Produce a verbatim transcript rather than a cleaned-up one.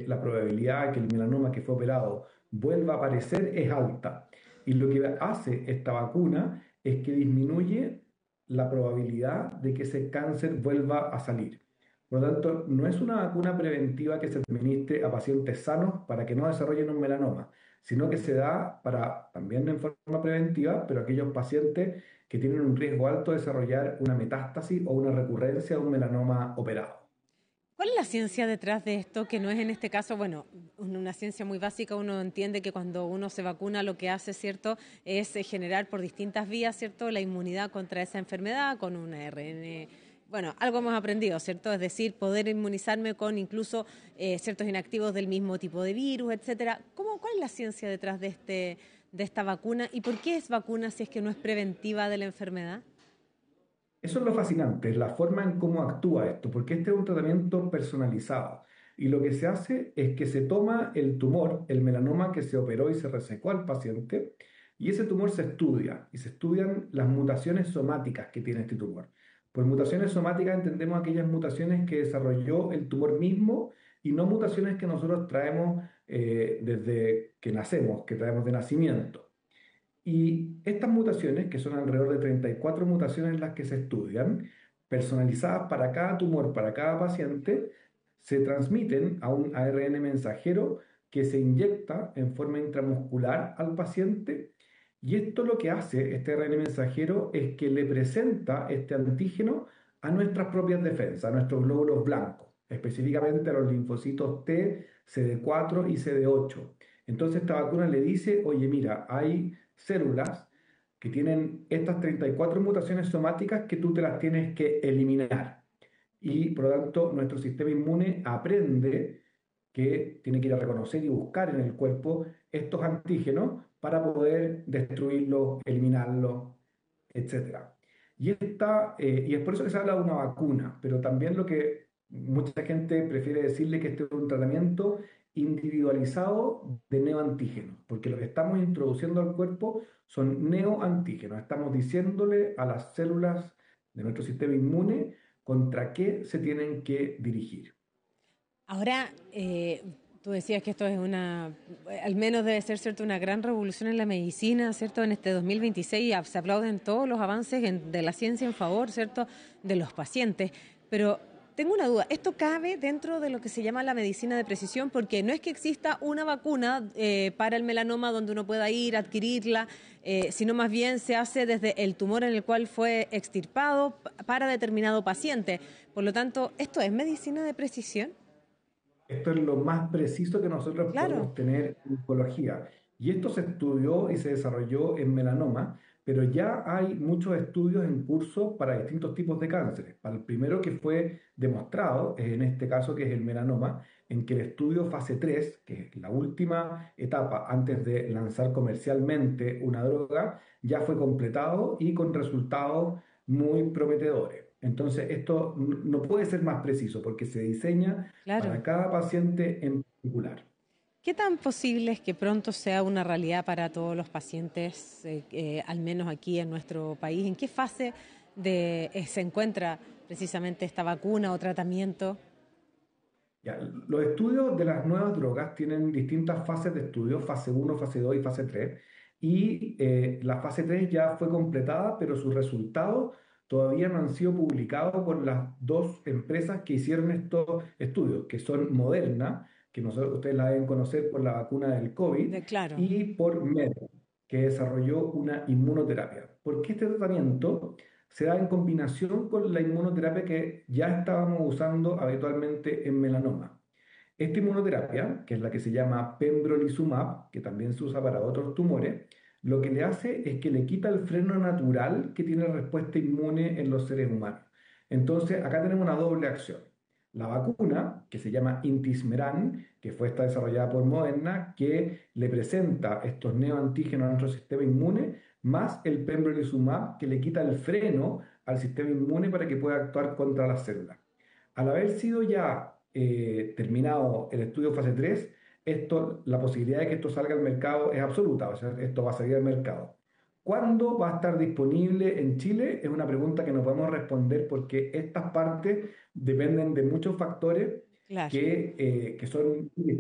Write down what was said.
la probabilidad de que el melanoma que fue operado vuelva a aparecer es alta. Y lo que hace esta vacuna es que disminuye la probabilidad de que ese cáncer vuelva a salir. Por lo tanto, no es una vacuna preventiva que se administre a pacientes sanos para que no desarrollen un melanoma, sino que se da para, también en forma preventiva, pero aquellos pacientes que tienen un riesgo alto de desarrollar una metástasis o una recurrencia de un melanoma operado. ¿Cuál es la ciencia detrás de esto? Que no es en este caso, bueno, una ciencia muy básica. Uno entiende que cuando uno se vacuna lo que hace, ¿cierto?, es eh, generar por distintas vías, ¿cierto?, la inmunidad contra esa enfermedad con un A R N. Bueno, algo hemos aprendido, ¿cierto? Es decir, poder inmunizarme con incluso eh, ciertos inactivos del mismo tipo de virus, etcétera. ¿Cómo, cuál es la ciencia detrás de, este, de esta vacuna y por qué es vacuna si es que no es preventiva de la enfermedad? Eso es lo fascinante, la forma en cómo actúa esto, porque este es un tratamiento personalizado. Y lo que se hace es que se toma el tumor, el melanoma que se operó y se resecó al paciente, y ese tumor se estudia, y se estudian las mutaciones somáticas que tiene este tumor. Por mutaciones somáticas entendemos aquellas mutaciones que desarrolló el tumor mismo y no mutaciones que nosotros traemos eh, desde que nacemos, que traemos de nacimiento. Y estas mutaciones, que son alrededor de treinta y cuatro mutaciones las que se estudian, personalizadas para cada tumor, para cada paciente, se transmiten a un A R N mensajero que se inyecta en forma intramuscular al paciente. Y esto lo que hace, este A R N mensajero, es que le presenta este antígeno a nuestras propias defensas, a nuestros glóbulos blancos, específicamente a los linfocitos T, C D cuatro y C D ocho. Entonces esta vacuna le dice, oye, mira, hay células que tienen estas treinta y cuatro mutaciones somáticas que tú te las tienes que eliminar. Y por lo tanto, nuestro sistema inmune aprende que tiene que ir a reconocer y buscar en el cuerpo estos antígenos para poder destruirlos, eliminarlos, etcétera. Y, esta, eh, y es por eso que se habla de una vacuna, pero también lo que mucha gente prefiere decirle que este es un tratamiento individualizado de neoantígenos, porque lo que estamos introduciendo al cuerpo son neoantígenos. Estamos diciéndole a las células de nuestro sistema inmune contra qué se tienen que dirigir. Ahora, eh, tú decías que esto es una, al menos debe ser, ¿cierto?, una gran revolución en la medicina, ¿cierto? En este dos mil veintiséis se aplauden todos los avances en- de la ciencia en favor, ¿cierto?, de los pacientes. Pero tengo una duda, ¿esto cabe dentro de lo que se llama la medicina de precisión? Porque no es que exista una vacuna eh, para el melanoma donde uno pueda ir, adquirirla, eh, sino más bien se hace desde el tumor en el cual fue extirpado p- para determinado paciente. Por lo tanto, ¿esto es medicina de precisión? Esto es lo más preciso que nosotros Claro. podemos tener en oncología. Y esto se estudió y se desarrolló en melanoma, pero ya hay muchos estudios en curso para distintos tipos de cánceres. Para el primero que fue demostrado, es en este caso que es el melanoma, en que el estudio fase tres, que es la última etapa antes de lanzar comercialmente una droga, ya fue completado y con resultados muy prometedores. Entonces, esto n- no puede ser más preciso porque se diseña Claro. para cada paciente en particular. ¿Qué tan posible es que pronto sea una realidad para todos los pacientes, eh, eh, al menos aquí en nuestro país? ¿En qué fase de, eh, se encuentra precisamente esta vacuna o tratamiento? Ya, los estudios de las nuevas drogas tienen distintas fases de estudio, fase uno, fase dos y fase tres. Y eh, la fase tres ya fue completada, pero sus resultados todavía no han sido publicados por las dos empresas que hicieron estos estudios, que son Moderna, que nosotros, ustedes la deben conocer por la vacuna del COVID, De, claro. y por Merck, que desarrolló una inmunoterapia. Porque este tratamiento se da en combinación con la inmunoterapia que ya estábamos usando habitualmente en melanoma. Esta inmunoterapia, que es la que se llama pembrolizumab, que también se usa para otros tumores, lo que le hace es que le quita el freno natural que tiene la respuesta inmune en los seres humanos. Entonces, acá tenemos una doble acción. La vacuna, que se llama Intismeran, que fue esta desarrollada por Moderna, que le presenta estos neoantígenos a nuestro sistema inmune, más el pembrolizumab, que le quita el freno al sistema inmune para que pueda actuar contra las células. Al haber sido ya eh, terminado el estudio fase tres, esto, la posibilidad de que esto salga al mercado es absoluta, o sea, esto va a salir al mercado. ¿Cuándo va a estar disponible en Chile? Es una pregunta que no podemos responder porque estas partes dependen de muchos factores Claro. que, eh, que son